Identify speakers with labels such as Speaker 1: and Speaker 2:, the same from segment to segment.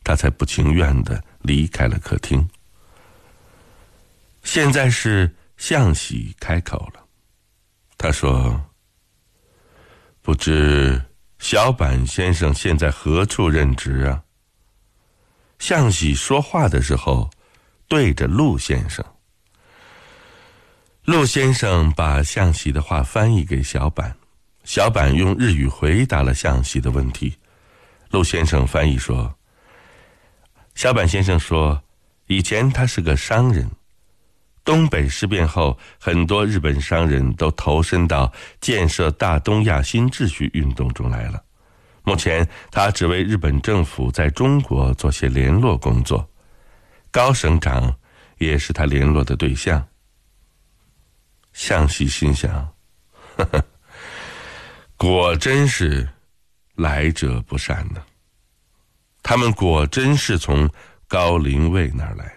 Speaker 1: 他才不情愿地离开了客厅。现在是向喜开口了，他说：“不知小板先生现在何处任职啊？”向喜说话的时候对着陆先生，陆先生把向喜的话翻译给小板，小板用日语回答了向喜的问题。陆先生翻译说：“小板先生说，以前他是个商人，东北事变后，很多日本商人都投身到建设大东亚新秩序运动中来了。目前他只为日本政府在中国做些联络工作，高省长也是他联络的对象。”向喜心想，呵呵，果真是来者不善呢。他们果真是从高林卫那儿来。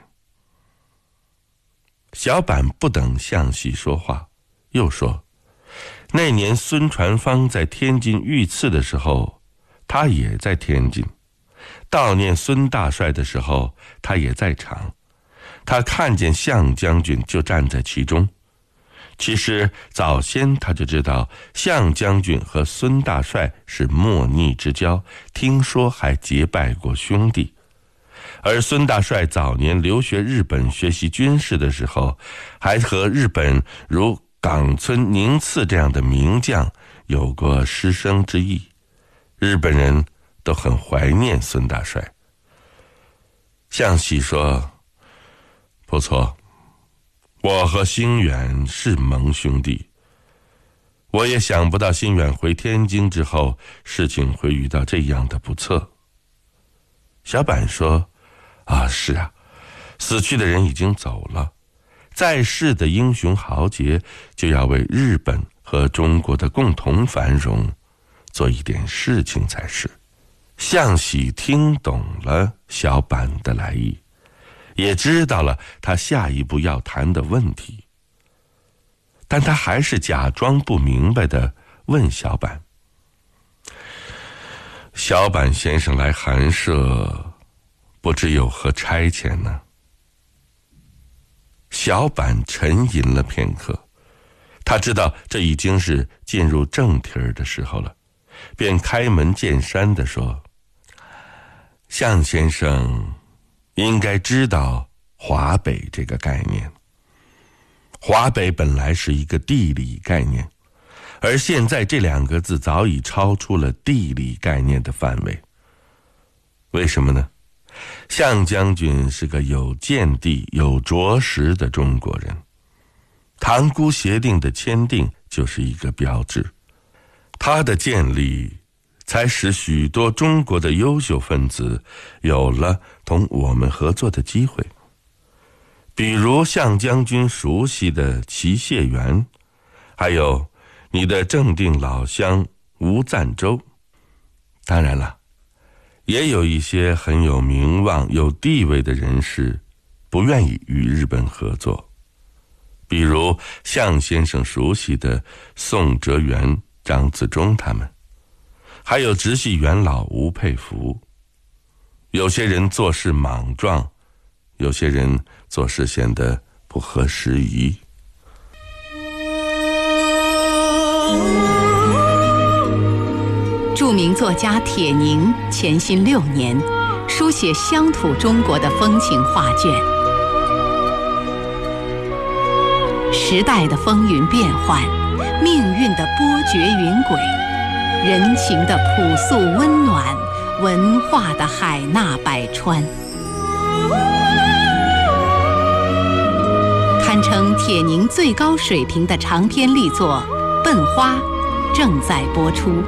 Speaker 1: 小板不等向喜说话，又说：“那年孙传芳在天津遇刺的时候，他也在天津；悼念孙大帅的时候，他也在场。他看见向将军就站在其中。其实早先他就知道向将军和孙大帅是莫逆之交，听说还结拜过兄弟。而孙大帅早年留学日本学习军事的时候，还和日本如冈村宁次这样的名将有过师生之谊，日本人都很怀念孙大帅。”向喜说：“不错，我和兴远是盟兄弟，我也想不到兴远回天津之后，事情会遇到这样的不测。”小板说：“啊，是啊，死去的人已经走了，在世的英雄豪杰就要为日本和中国的共同繁荣做一点事情才是。”向喜听懂了小板的来意，也知道了他下一步要谈的问题，但他还是假装不明白地问小板：“小板先生来寒舍，不知有何差遣呢？”小板沉吟了片刻，他知道这已经是进入正题的时候了，便开门见山地说：“向先生应该知道华北这个概念。华北本来是一个地理概念，而现在这两个字早已超出了地理概念的范围。为什么呢？向将军是个有见地有着实的中国人，塘沽协定的签订就是一个标志，它的建立才使许多中国的优秀分子有了同我们合作的机会。比如向将军熟悉的祁谢园，还有你的正定老乡吴赞州。当然了，也有一些很有名望有地位的人士不愿意与日本合作，比如向先生熟悉的宋哲元、张自忠他们，还有直系元老吴佩孚。有些人做事莽撞，有些人做事显得不合时宜。
Speaker 2: 著名作家铁凝潜心6年，书写乡土中国的风情画卷。时代的风云变幻，命运的波谲云轨，人情的朴素温暖，文化的海纳百川，堪称铁凝最高水平的长篇力作《笨花》正在播出。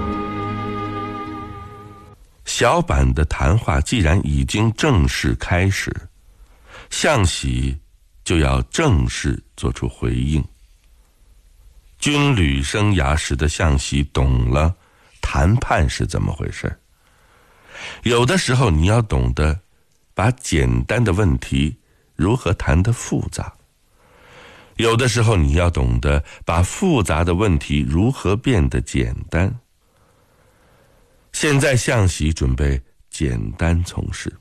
Speaker 1: 小板的谈话既然已经正式开始，向喜就要正式做出回应。军旅生涯时的向喜懂了谈判是怎么回事。有的时候你要懂得把简单的问题如何谈得复杂，有的时候你要懂得把复杂的问题如何变得简单。现在向喜准备简单从事，